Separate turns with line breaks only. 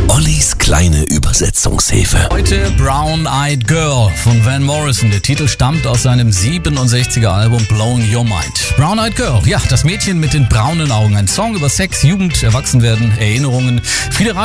Ollis kleine Übersetzungshilfe.
Heute Brown Eyed Girl von Van Morrison. Der Titel stammt aus seinem 67er Album Blowing Your Mind. Brown Eyed Girl, ja, das Mädchen mit den braunen Augen. Ein Song über Sex, Jugend, Erwachsenwerden, Erinnerungen. Viele